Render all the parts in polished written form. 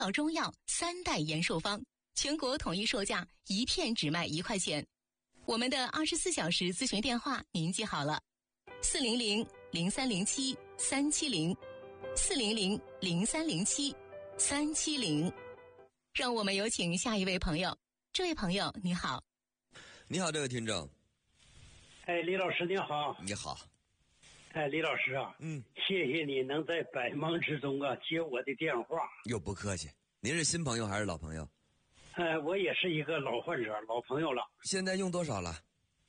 老中药3代延寿方，全国统一售价1片只卖1块钱。我们的24小时咨询电话您记好了，400-0307-370，400-0307-370。让我们有请下一位朋友。这位朋友你好。 你好，这位听众。 李老师你好。 你好。 李老师啊，谢谢你能在百忙之中接我的电话。 又不客气。您是新朋友还是老朋友？ 我也是一个老患者，老朋友了。 现在用多少了？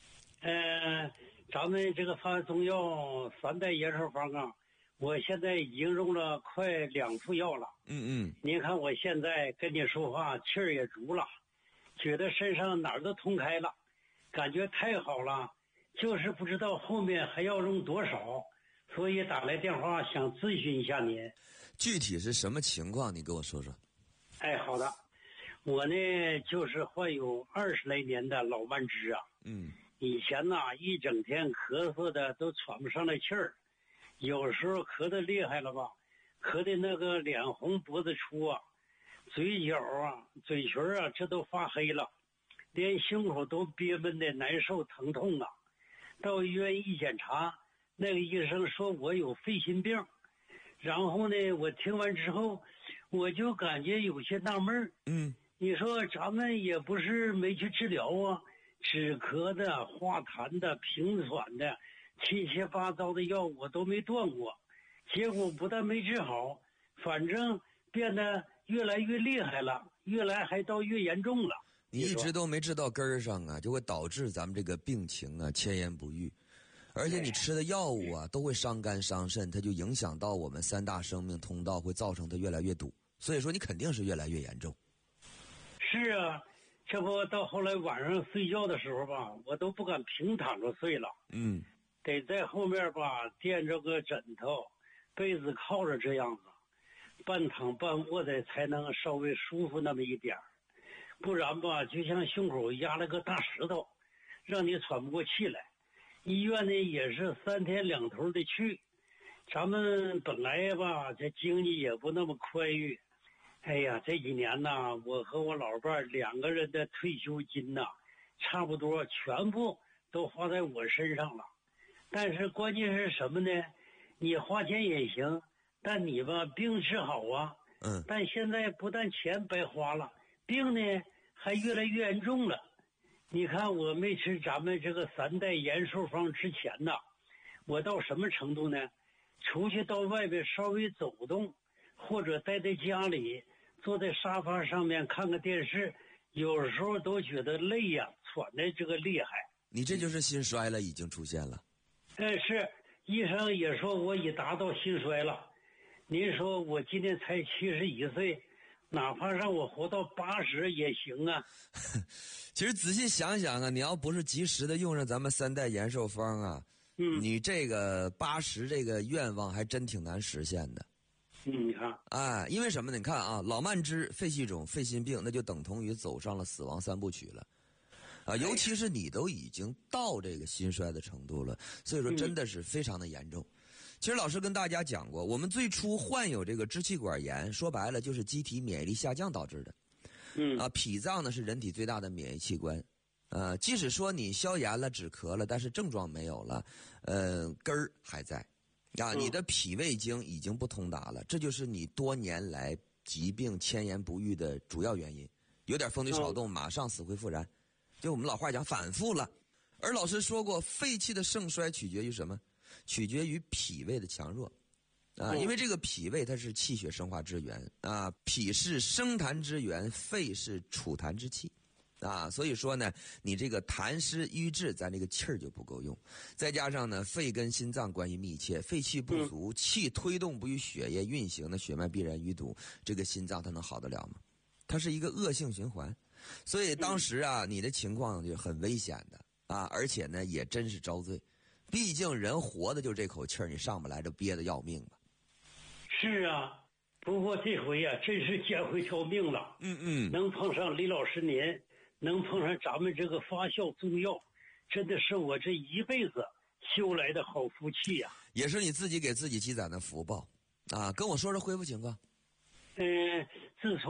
咱们这个发中药3代延寿方我现在已经用了快2副药了。您看我现在跟你说话气儿也足了，觉得身上哪儿都通开了，感觉太好了，就是不知道后面还要用多少，所以打来电话想咨询一下您。 具体是什么情况你跟我说说。 好的。我呢就是患有20来年的老慢支以前一整天咳嗽的都喘不上来气儿，有时候咳得厉害了吧，咳得那个脸红脖子粗嘴角嘴唇这都发黑了，连胸口都憋闷的难受疼痛到医院一检查，那个医生说我有肺心病，然后呢我听完之后我就感觉有些纳闷你说咱们也不是没去治疗止咳的、化痰的、平喘的，七七八糟的药我都没断过，结果不但没治好，反正变得越来越厉害了，越来还到越严重了。 你一直都没治到根儿上就会导致咱们这个病情迁延不愈，而且你吃的药物都会伤肝伤肾，它就影响到我们3大生命通道，会造成它越来越堵，所以说你肯定是越来越严重。 是这不到后来晚上睡觉的时候我都不敢平躺着睡了得在后面垫着个枕头，被子靠着这样子，半躺半卧的才能稍微舒服那么一点，不然就像胸口压了个大石头，让你喘不过气来。医院呢也是3天2头的去，咱们本来这经济也不那么宽裕，这几年我和我老伴2个人的退休金差不多全部都花在我身上了。但是关键是什么呢？你花钱也行，但你病治好但现在不但钱白花了，病呢还越来越严重了。你看我没吃咱们这个3代延寿方之前我到什么程度呢？出去到外边稍微走动，或者待在家里坐在沙发上面看个电视，有时候都觉得累喘的这个厉害。 你这就是心衰了，已经出现了。 是，医生也说我已达到心衰了。您说我今年才71岁，哪怕让我活到80也行其实仔细想想你要不是及时的用上咱们3代延寿方你这个80这个愿望还真挺难实现的。 你看因为什么呢？你看老慢支、肺气肿、肺心病，那就等同于走上了死亡3部曲了尤其是你都已经到这个心衰的程度了，所以说真的是非常的严重。其实老师跟大家讲过，我们最初患有这个支气管炎，说白了就是机体免疫力下降导致的脾脏呢是人体最大的免疫器官即使说你消炎了止咳了，但是症状没有了根儿还在你的脾胃经已经不通达了，这就是你多年来疾病迁延不愈的主要原因。有点风吹草动马上死灰复燃，就我们老话讲反复了。而老师说过，肺气的盛衰取决于什么？取决于脾胃的强弱因为这个脾胃它是气血生化之源脾是生痰之源，肺是储痰之器所以说呢，你这个痰湿瘀滞，咱这个气儿就不够用。再加上呢，肺跟心脏关系密切，肺气不足，气推动不与血液运行的血脉必然淤堵，这个心脏它能好得了吗？它是一个恶性循环。所以当时你的情况就很危险的而且呢也真是遭罪。毕竟人活的就这口气儿，你上不来就憋得要命吧。 是不过这回真是捡回条命了。能碰上李老师您，能碰上咱们这个发酵中药，真的是我这一辈子修来的好福气也是你自己给自己积攒的福报跟我说说恢复情况。 自从